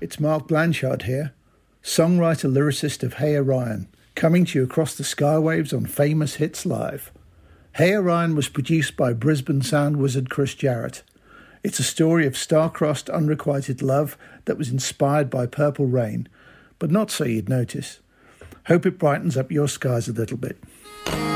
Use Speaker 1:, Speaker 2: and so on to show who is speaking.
Speaker 1: it's Mark Blanchard here, songwriter lyricist of Hey Orion, coming to you across the skywaves on Famous Hits Live. Hey Orion was produced by Brisbane sound wizard Chris Jarrett. It's a story of star-crossed, unrequited love that was inspired by Purple Rain, but not so you'd notice. Hope it brightens up your skies a little bit.